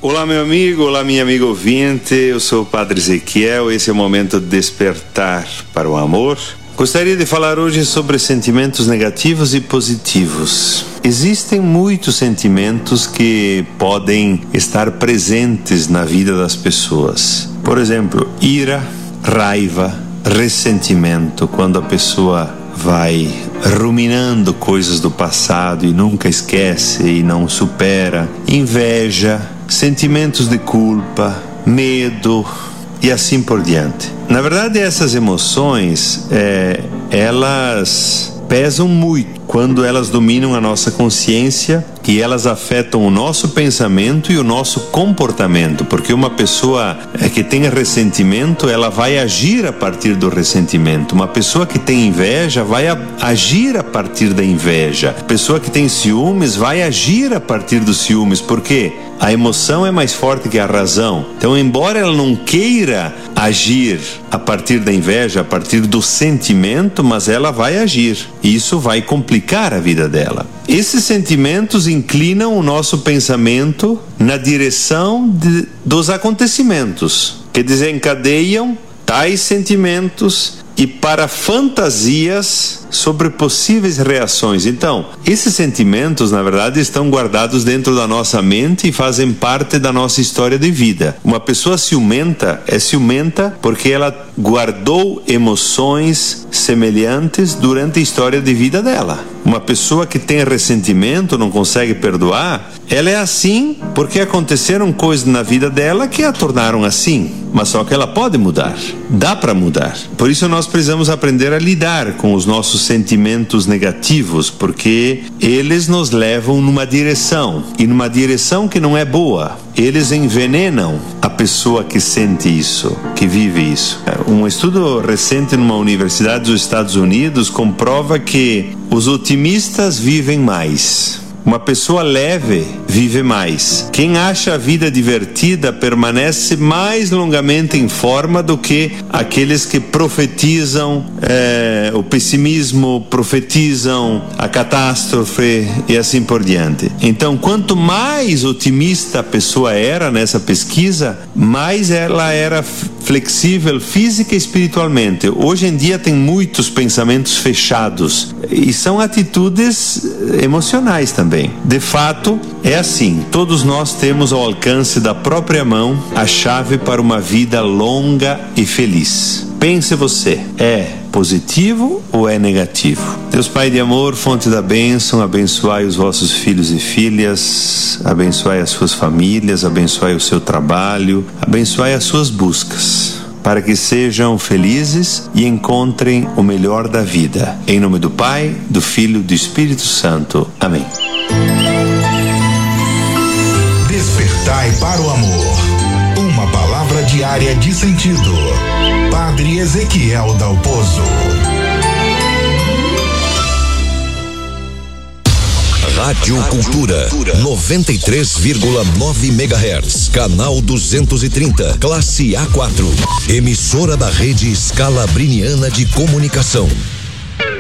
Olá, meu amigo, olá, minha amiga ouvinte, eu sou o Padre Ezequiel, esse é o momento de despertar para o amor. Gostaria de falar hoje sobre sentimentos negativos e positivos. Existem muitos sentimentos que podem estar presentes na vida das pessoas. Por exemplo, ira, raiva, ressentimento, quando a pessoa vai ruminando coisas do passado e nunca esquece e não supera, inveja, sentimentos de culpa, medo e assim por diante. Na verdade, essas emoções, elas pesam muito quando elas dominam a nossa consciência e elas afetam o nosso pensamento e o nosso comportamento, porque uma pessoa que tem ressentimento, ela vai agir a partir do ressentimento. Uma pessoa que tem inveja vai agir a partir da inveja. A pessoa que tem ciúmes vai agir a partir dos ciúmes, porque a emoção é mais forte que a razão. Então, embora ela não queira agir a partir da inveja, a partir do sentimento, mas ela vai agir. E isso vai complicar a vida dela. Esses sentimentos inclinam o nosso pensamento na direção dos acontecimentos que desencadeiam tais sentimentos e para fantasias sobre possíveis reações. Então, esses sentimentos, na verdade, estão guardados dentro da nossa mente e fazem parte da nossa história de vida. Uma pessoa ciumenta é ciumenta porque ela guardou emoções semelhantes durante a história de vida dela. Uma pessoa que tem ressentimento, não consegue perdoar, ela é assim porque aconteceram coisas na vida dela que a tornaram assim. Mas só que ela pode mudar, dá para mudar. Por isso nós precisamos aprender a lidar com os nossos sentimentos negativos, porque eles nos levam numa direção, e numa direção que não é boa. Eles envenenam a pessoa que sente isso, que vive isso. Um estudo recente numa universidade dos Estados Unidos comprova que os otimistas vivem mais. Uma pessoa leve vive mais. Quem acha a vida divertida permanece mais longamente em forma do que aqueles que profetizam o pessimismo, profetizam a catástrofe e assim por diante. Então, quanto mais otimista a pessoa era nessa pesquisa, mais ela era flexível física e espiritualmente. Hoje em dia tem muitos pensamentos fechados e são atitudes emocionais também. De fato, é assim, todos nós temos ao alcance da própria mão a chave para uma vida longa e feliz. Pense você, é positivo ou é negativo? Deus Pai de amor, fonte da bênção, abençoai os vossos filhos e filhas, abençoai as suas famílias, abençoai o seu trabalho, abençoai as suas buscas, para que sejam felizes e encontrem o melhor da vida. Em nome do Pai, do Filho e do Espírito Santo. Amém. Despertai para o amor. Uma palavra diária de sentido. Padre Ezequiel Dalpozo. Rádio Cultura 93,9 MHz, canal 230, classe A4, emissora da Rede Scalabriniana de Comunicação.